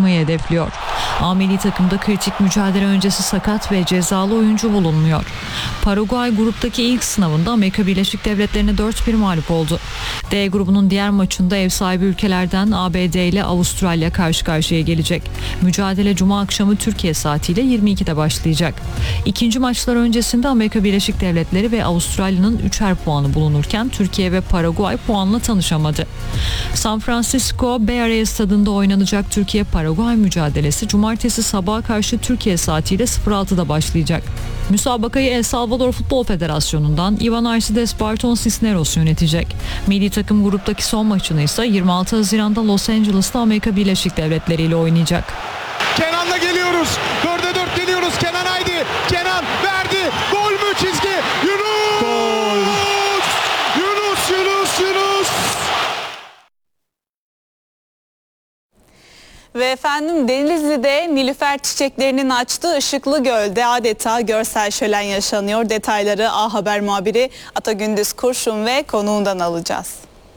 taşımayı hedefliyor. A milli takımda kritik mücadele öncesi sakat ve cezalı oyuncu bulunmuyor. Paraguay gruptaki ilk sınavında Amerika Birleşik Devletleri'ne 4-1 mağlup oldu. D grubunun diğer maçında ev sahibi ülkelerden ABD ile Avustralya karşı karşıya gelecek. Mücadele Cuma akşamı Türkiye saatiyle 22'de başlayacak. İkinci maçlar öncesinde Amerika Birleşik Devletleri ve Avustralya'nın 3'er puanı bulunurken Türkiye ve Paraguay puanla tanışamadı. San Francisco Bay Area stadında oynanacak Türkiye-Paraguay mücadelesi Cumartesi sabaha karşı Türkiye saatiyle 06'da başlayacak. Müsabakayı El Salvador Futbol Federasyonu'ndan Iván Arcides Barton Cisneros yönetecek. Milli takım gruptaki son maçını ise 26 Haziran'da Los Angeles'ta Amerika Birleşik Devletleri ile oynayacak. Kenan'la geliyoruz. 4'e 4 geliyoruz. Kenan haydi. Kenan verdi. Gol mü çizgi? Yunus! Gol! Yunus! Ve efendim Denizli'de nilüfer çiçeklerinin açtığı Işıklı Göl'de adeta görsel şölen yaşanıyor. Detayları A Haber muhabiri Atagündüz Kurşun ve konuğundan alacağız.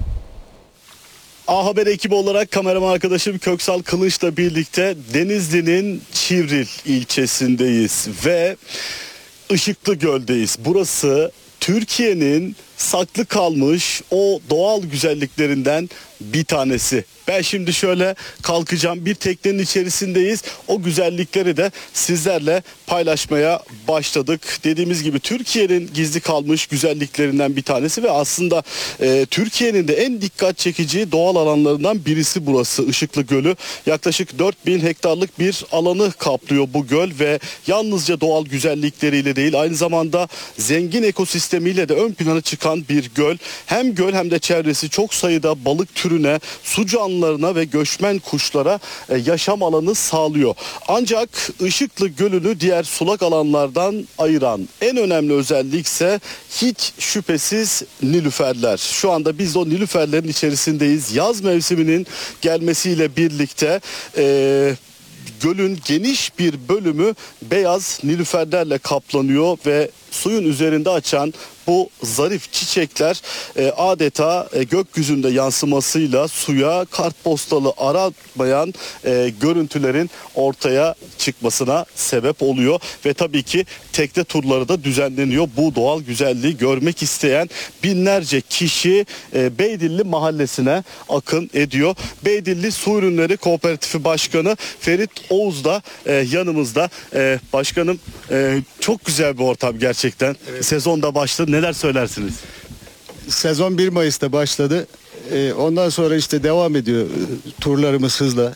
A Haber ekibi olarak kameraman arkadaşım Köksal Kılıç'la birlikte Denizli'nin Çivril ilçesindeyiz ve Işıklı Göl'deyiz. Burası Türkiye'nin saklı kalmış o doğal güzelliklerinden bir tanesi. Ben şimdi şöyle kalkacağım, bir teknenin içerisindeyiz. O güzellikleri de sizlerle paylaşmaya başladık. Dediğimiz gibi Türkiye'nin gizli kalmış güzelliklerinden bir tanesi ve aslında Türkiye'nin de en dikkat çekici doğal alanlarından birisi burası Işıklı Gölü. Yaklaşık 4000 hektarlık bir alanı kaplıyor bu göl ve yalnızca doğal güzellikleriyle değil, aynı zamanda zengin ekosistemiyle de ön plana çıkan bir göl. Hem göl hem de çevresi çok sayıda balık türüne, su canlılarına ve göçmen kuşlara yaşam alanı sağlıyor. Ancak Işıklı Gölü'nü diğer sulak alanlardan ayıran en önemli özellik ise hiç şüphesiz nilüferler. Şu anda biz de o nilüferlerin içerisindeyiz. Yaz mevsiminin gelmesiyle birlikte gölün geniş bir bölümü beyaz nilüferlerle kaplanıyor ve suyun üzerinde açan bu zarif çiçekler adeta gökyüzünde yansımasıyla suya kartpostalı aratmayan görüntülerin ortaya çıkmasına sebep oluyor. Ve tabii ki tekne turları da düzenleniyor. Bu doğal güzelliği görmek isteyen binlerce kişi Beydilli mahallesine akın ediyor. Beydilli Su Ürünleri Kooperatifi Başkanı Ferit Oğuz da yanımızda. Başkanım, çok güzel bir ortam gerçekten. Evet. Sezonda başladı. Neler söylersiniz? Sezon 1 Mayıs'ta başladı. Ondan sonra işte devam ediyor turlarımız hızla.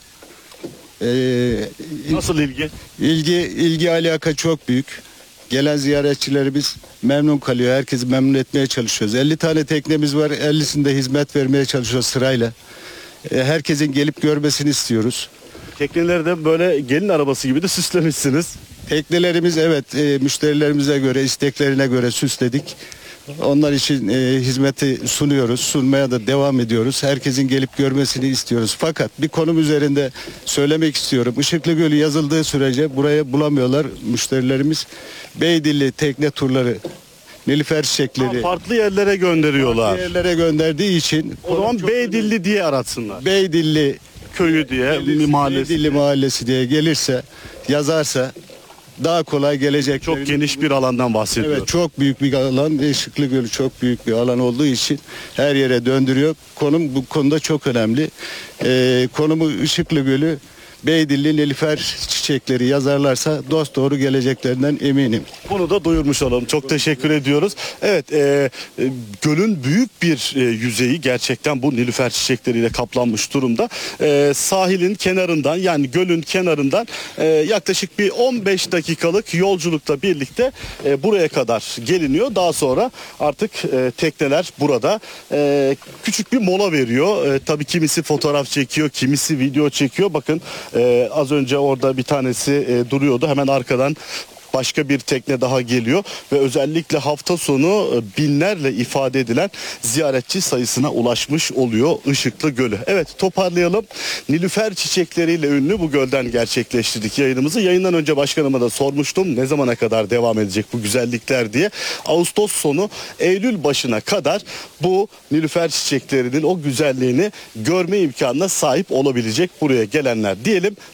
Nasıl ilgi? İlgi alaka çok büyük. Gelen ziyaretçilerimiz memnun kalıyor. Herkesi memnun etmeye çalışıyoruz. 50 tane teknemiz var. 50'sinde hizmet vermeye çalışıyoruz sırayla. Herkesin gelip görmesini istiyoruz. Tekneleri de böyle gelin arabası gibi de süslemişsiniz. Teknelerimiz evet müşterilerimize göre, isteklerine göre süsledik. Onlar için hizmeti sunuyoruz. Sunmaya da devam ediyoruz. Herkesin gelip görmesini istiyoruz. Fakat bir konum üzerinde söylemek istiyorum. Işıklı Gölü yazıldığı sürece buraya bulamıyorlar müşterilerimiz. Beydilli tekne turları, nilüfer çiçekleri farklı yerlere gönderiyorlar. Farklı yerlere gönderdiği için o zaman Beydilli diye aratsınlar. Beydilli köyü diye, mahallesi. Beydilli mahallesi diye gelirse, yazarsa daha kolay gelecek. Çok geniş bir alandan bahsediyoruz. Evet, çok büyük bir alan. Işıklı Gölü çok büyük bir alan olduğu için her yere döndürüyor. Konum bu konuda çok önemli. Konumu Işıklı Gölü, Beydilli nilüfer çiçekleri yazarlarsa dosdoğru geleceklerinden eminim. Bunu da duyurmuş olalım. Çok teşekkür ediyoruz. Evet, gölün büyük bir yüzeyi gerçekten bu nilüfer çiçekleriyle kaplanmış durumda. Sahilin kenarından, yani gölün kenarından yaklaşık bir 15 dakikalık yolculukla birlikte buraya kadar geliniyor. Daha sonra artık tekneler burada küçük bir mola veriyor. Tabii kimisi fotoğraf çekiyor, kimisi video çekiyor. Bakın az önce orada bir tanesi duruyordu. Hemen arkadan başka bir tekne daha geliyor ve özellikle hafta sonu binlerle ifade edilen ziyaretçi sayısına ulaşmış oluyor Işıklı Gölü. Evet, toparlayalım. Nilüfer çiçekleriyle ünlü bu gölden gerçekleştirdik yayınımızı. Yayından önce başkanıma da sormuştum ne zamana kadar devam edecek bu güzellikler diye. Ağustos sonu Eylül başına kadar bu nilüfer çiçeklerinin o güzelliğini görme imkanına sahip olabilecek buraya gelenler diyelim.